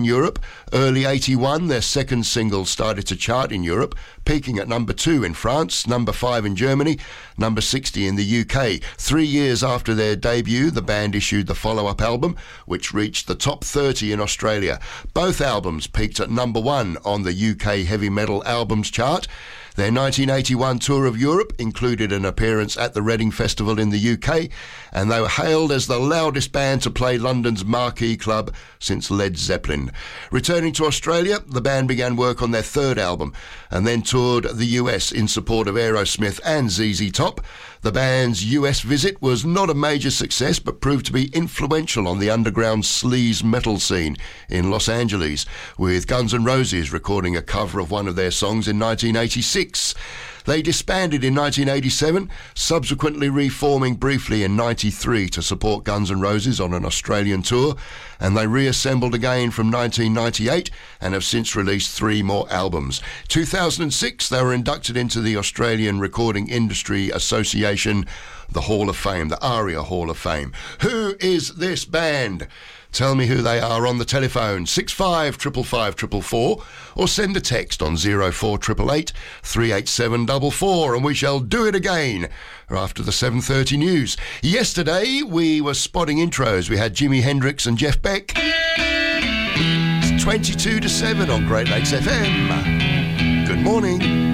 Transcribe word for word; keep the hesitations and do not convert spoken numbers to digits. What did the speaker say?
Europe. Early eighty-one, their second single started to chart in Europe, peaking at number two in France, number five in Germany, number sixty in the U K. Three years after their debut, the band issued the follow-up album, which reached the top thirty in Australia. Both albums peaked at number one on the U K Heavy Metal Albums chart. Their nineteen eighty-one tour of Europe included an appearance at the Reading Festival in the U K, and they were hailed as the loudest band to play London's marquee club since Led Zeppelin. Returning to Australia, the band began work on their third album and then toured the U S in support of Aerosmith and Z Z Top. The band's U S visit was not a major success, but proved to be influential on the underground sleaze metal scene in Los Angeles, with Guns N' Roses recording a cover of one of their songs in nineteen eighty-six. They disbanded in nineteen eighty-seven, subsequently reforming briefly in ninety-three to support Guns N' Roses on an Australian tour, and they reassembled again from nineteen ninety-eight and have since released three more albums. two thousand six, they were inducted into the Australian Recording Industry Association, the Hall of Fame, the ARIA Hall of Fame. Who is this band? Tell me who they are on the telephone, six five five five four four four, or send a text on zero four eight eight eight, three eight seven four four, and we shall do it again after the seven thirty news. Yesterday, we were spotting intros. We had Jimi Hendrix and Jeff Beck. It's twenty-two to seven on Great Lakes F M. Good morning.